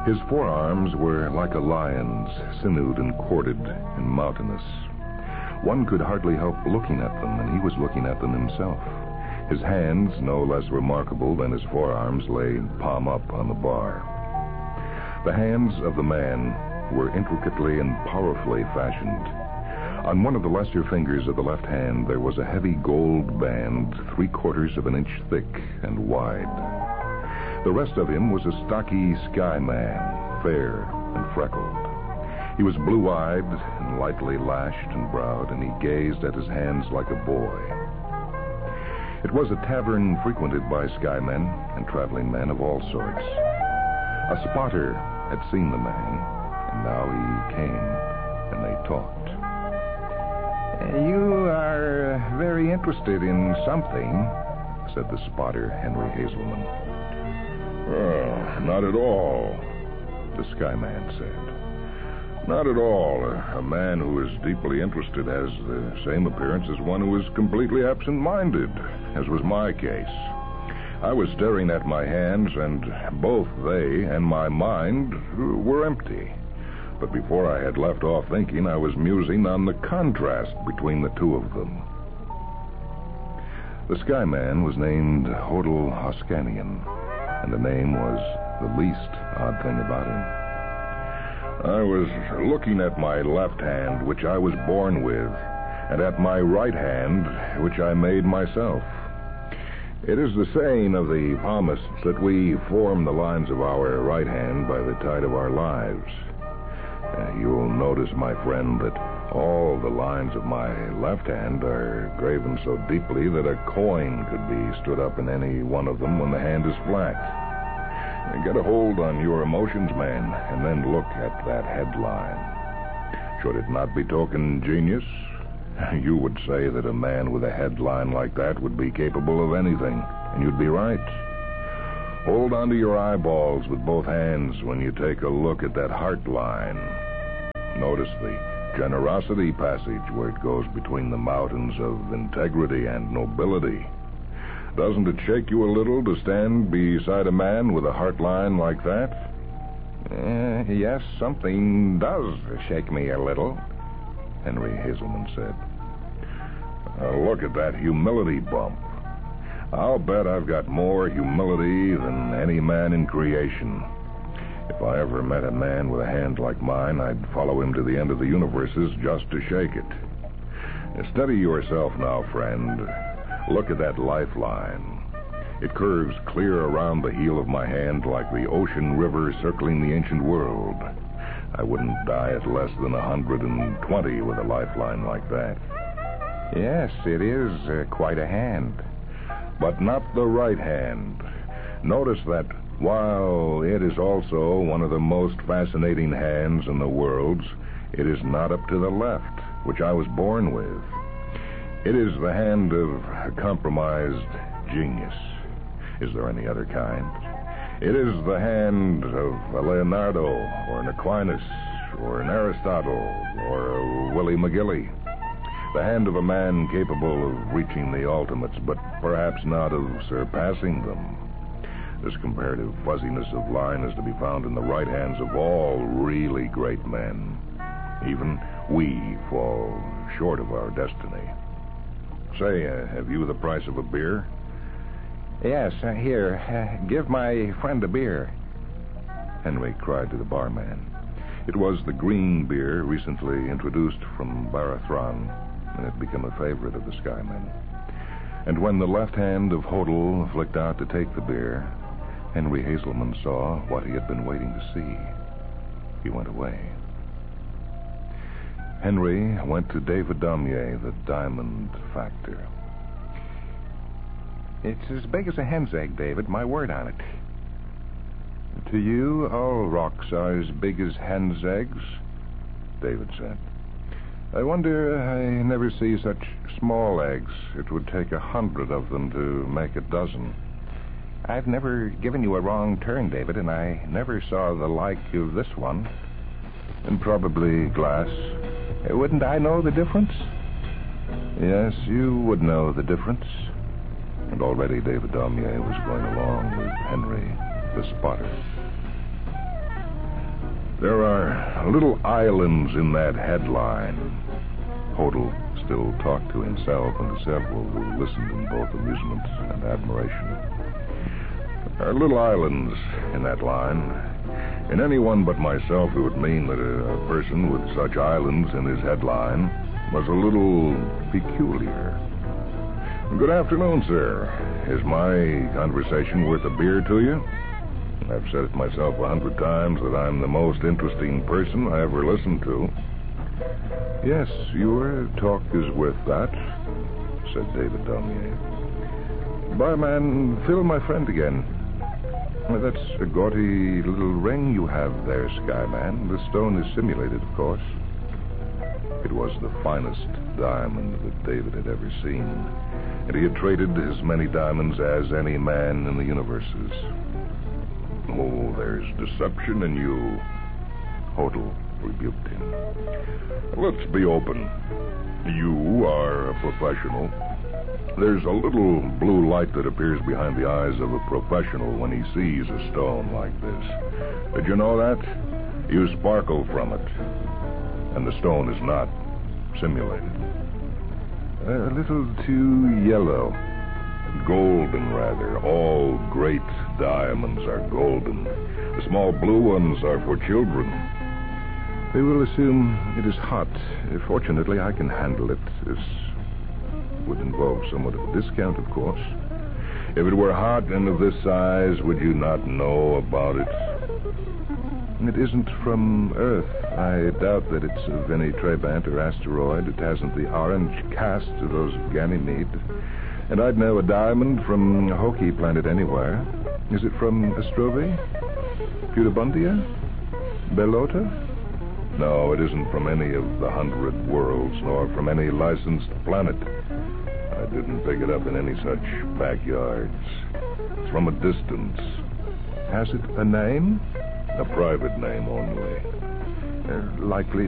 His forearms were like a lion's, sinewed and corded and mountainous. One could hardly help looking at them, and he was looking at them himself. His hands, no less remarkable than his forearms, lay palm up on the bar. The hands of the man were intricately and powerfully fashioned. On one of the lesser fingers of the left hand, there was a heavy gold band 3/4 of an inch thick and wide. The rest of him was a stocky sky man, fair and freckled. He was blue-eyed and lightly lashed and browed, and he gazed at his hands like a boy. It was a tavern frequented by skymen and traveling men of all sorts. A spotter had seen the man, and now he came, and they talked. You are very interested in something, said the spotter, Henry Hazelman. Oh, not at all, the skyman said. Not at all. A man who is deeply interested has the same appearance as one who is completely absent-minded, as was my case. I was staring at my hands, and both they and my mind were empty. But before I had left off thinking, I was musing on the contrast between the two of them. The skyman was named Hodel Hoskanian, and the name was the least odd thing about him. I was looking at my left hand, which I was born with, and at my right hand, which I made myself. It is the saying of the palmists that we form the lines of our right hand by the tide of our lives. You'll notice, my friend, that all the lines of my left hand are graven so deeply that a coin could be stood up in any one of them when the hand is flat. Get a hold on your emotions, man, and then look at that headline. Should it not betoken genius? You would say that a man with a headline like that would be capable of anything, and you'd be right. Hold onto your eyeballs with both hands when you take a look at that heart line. Notice the generosity passage where it goes between the mountains of integrity and nobility. Doesn't it shake you a little to stand beside a man with a heart line like that? Yes, something does shake me a little, Henry Hazelman said. Look at that humility bump. I'll bet I've got more humility than any man in creation. If I ever met a man with a hand like mine, I'd follow him to the end of the universes just to shake it. Steady yourself now, friend. Look at that lifeline. It curves clear around the heel of my hand like the ocean river circling the ancient world. I wouldn't die at less than 120 with a lifeline like that. Yes, it is quite a hand. But not the right hand. Notice that while it is also one of the most fascinating hands in the world, it is not up to the left, which I was born with. It is the hand of a compromised genius. Is there any other kind? It is the hand of a Leonardo, or an Aquinas, or an Aristotle, or a Willie McGilly. The hand of a man capable of reaching the ultimates, but perhaps not of surpassing them. This comparative fuzziness of line is to be found in the right hands of all really great men. Even we fall short of our destiny. Say, have you the price of a beer? Yes, here, give my friend a beer, Henry cried to the barman. It was the green beer recently introduced from Barathron, and had become a favorite of the skymen. And when the left hand of Hodel flicked out to take the beer, Henry Hazelman saw what he had been waiting to see. He went away. Henry went to David Daumier, the diamond factor. It's as big as a hen's egg, David, my word on it. To you, all rocks are as big as hen's eggs, David said. I wonder I never see such small eggs. It would take 100 of them to make a dozen. I've never given you a wrong turn, David, and I never saw the like of this one. And probably glass. Wouldn't I know the difference? Yes, you would know the difference. And already David Daumier was going along with Henry, the spotter. There are little islands in that headline. Hodel still talked to himself and to several who listened in both amusement and admiration. There are little islands in that line. In anyone but myself, it would mean that a person with such islands in his headline was a little peculiar. Good afternoon, sir. Is my conversation worth a beer to you? I've said it myself 100 times that I'm the most interesting person I ever listened to. Yes, your talk is worth that, said David Daumier. Barman, fill my friend again. That's a gaudy little ring you have there, Skyman. The stone is simulated, of course. It was the finest diamond that David had ever seen, and he had traded as many diamonds as any man in the universe is. Oh, there's deception in you, Hodel rebuked him. Let's be open. You are a professional. There's a little blue light that appears behind the eyes of a professional when he sees a stone like this. Did you know that? You sparkle from it. And the stone is not simulated. A little too yellow. Golden, rather. All great diamonds are golden. The small blue ones are for children. We will assume it is hot. Fortunately, I can handle it. This would involve somewhat of a discount, of course. If it were hot and of this size, would you not know about it? It isn't from Earth. I doubt that it's of any Trabant or asteroid. It hasn't the orange cast of those Ganymede. And I'd know a diamond from a Hoki planet anywhere. Is it from Astrovi? Pudibundia? Belota? No, it isn't from any of the 100 worlds, nor from any licensed planet. I didn't pick it up in any such backyards. It's from a distance. Has it a name? A private name only. Likely